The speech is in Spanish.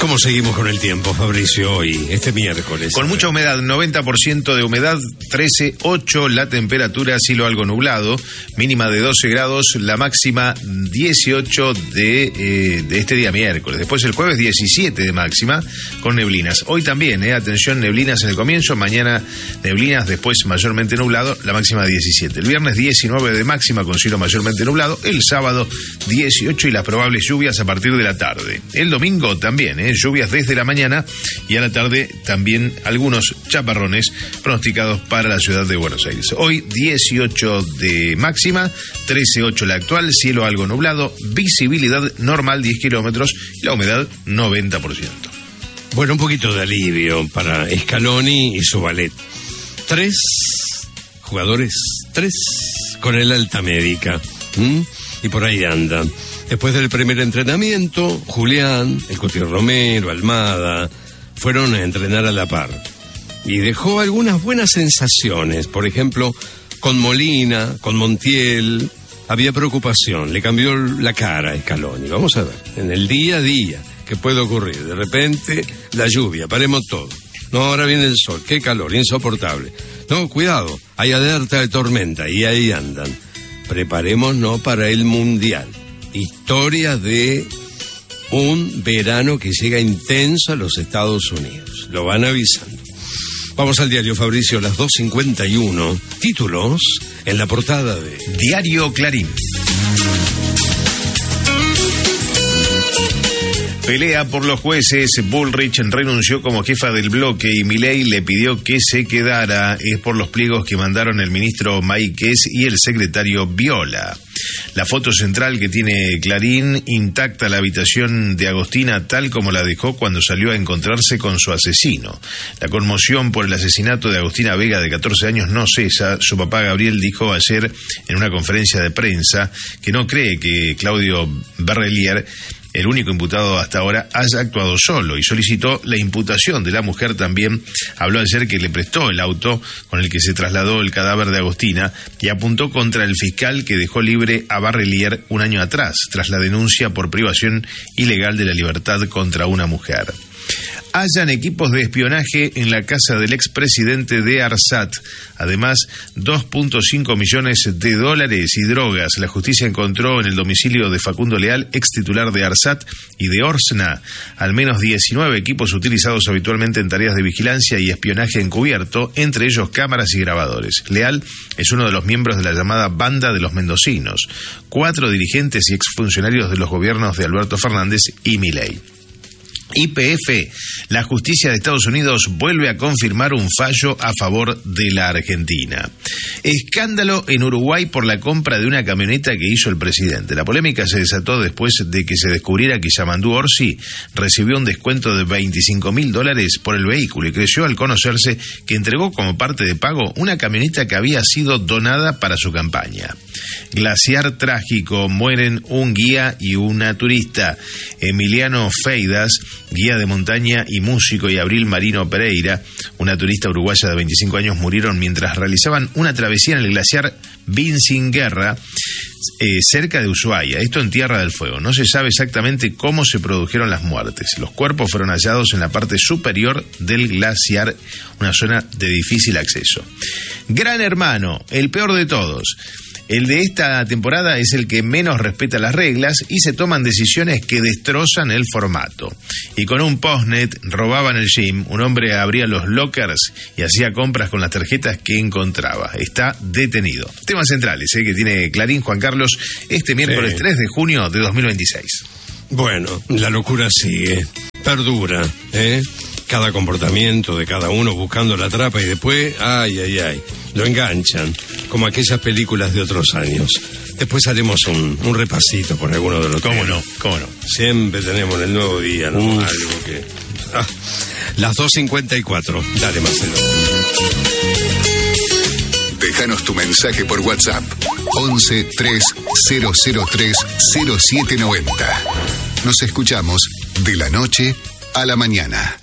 ¿Cómo seguimos con el tiempo, Fabricio, hoy, este miércoles? Con mucha humedad, 90% de humedad, 13,8 la temperatura, cielo algo nublado, mínima de 12 grados, la máxima 18 de este día miércoles. Después el jueves 17 de máxima, con neblinas. Hoy también, atención, neblinas en el comienzo, mañana neblinas, después mayormente nublado, la máxima 17. El viernes 19 de máxima, con cielo mayormente nublado, el sábado 18 y las probables lluvias a partir de la tarde. El domingo también, lluvias desde la mañana y a la tarde también algunos chaparrones pronosticados para la ciudad de Buenos Aires. Hoy 18 de máxima, 13,8 la actual, cielo algo nublado, visibilidad normal 10 kilómetros y la humedad 90%. Bueno, un poquito de alivio para Scaloni y su ballet. 3 jugadores, 3 con el alta médica. Y por ahí andan. Después del primer entrenamiento, Julián, el Cuti Romero, Almada, fueron a entrenar a la par. Y dejó algunas buenas sensaciones. Por ejemplo, con Molina, con Montiel, había preocupación. Le cambió la cara a Scaloni. Vamos a ver, en el día a día, ¿qué puede ocurrir? De repente, la lluvia, paremos todo. No, ahora viene el sol, qué calor, insoportable. No, cuidado, hay alerta de tormenta y ahí andan. Preparémonos para el Mundial. Historia de un verano que llega intenso a los Estados Unidos. Lo van avisando. Vamos al diario, Fabricio, las 2:51. Títulos en la portada de Diario Clarín. Pelea por los jueces. Bullrich renunció como jefa del bloque y Milei le pidió que se quedara. Es por los pliegos que mandaron el ministro Máiquez y el secretario Viola. La foto central que tiene Clarín intacta la habitación de Agostina tal como la dejó cuando salió a encontrarse con su asesino. La conmoción por el asesinato de Agostina Vega, de 14 años, no cesa. Su papá Gabriel dijo ayer en una conferencia de prensa que no cree que Claudio Berrelier, el único imputado hasta ahora, haya actuado solo y solicitó la imputación de la mujer. También habló ayer que le prestó el auto con el que se trasladó el cadáver de Agostina y apuntó contra el fiscal que dejó libre a Berrelier un año atrás, tras la denuncia por privación ilegal de la libertad contra una mujer. Hallan equipos de espionaje en la casa del expresidente de Arsat. Además, 2.5 millones de dólares y drogas. La justicia encontró en el domicilio de Facundo Leal, ex titular de Arsat y de Orsna, al menos 19 equipos utilizados habitualmente en tareas de vigilancia y espionaje encubierto, entre ellos cámaras y grabadores. Leal es uno de los miembros de la llamada Banda de los Mendocinos, 4 dirigentes y exfuncionarios de los gobiernos de Alberto Fernández y Milei. YPF, la justicia de Estados Unidos vuelve a confirmar un fallo a favor de la Argentina. Escándalo en Uruguay por la compra de una camioneta que hizo el presidente. La polémica se desató después de que se descubriera que Yamandú Orsi recibió un descuento de $25.000 por el vehículo y creció al conocerse que entregó como parte de pago una camioneta que había sido donada para su campaña. Glaciar trágico, mueren un guía y una turista. Emiliano Feidas, guía de montaña y músico, y Abril Marino Pereira, una turista uruguaya de 25 años, murieron mientras realizaban una travesía en el glaciar Vincinguerra, cerca de Ushuaia, esto en Tierra del Fuego. No se sabe exactamente cómo se produjeron las muertes. Los cuerpos fueron hallados en la parte superior del glaciar, una zona de difícil acceso. Gran Hermano, el peor de todos. El de esta temporada es el que menos respeta las reglas y se toman decisiones que destrozan el formato. Y con un postnet robaban el gym, un hombre abría los lockers y hacía compras con las tarjetas que encontraba. Está detenido. Temas centrales que tiene Clarín, Juan Carlos, este miércoles 3 de junio de 2026. Bueno, la locura sigue, perdura, cada comportamiento de cada uno buscando la trapa y después, lo enganchan, como aquellas películas de otros años. Después haremos un repasito por alguno de los ¿Cómo temas. no? Siempre tenemos en el nuevo día, ¿no? Algo que... Las 2:54. Dale, Marcelo. Déjanos tu mensaje por WhatsApp. 11 3003 0790. Nos escuchamos de la noche a la mañana.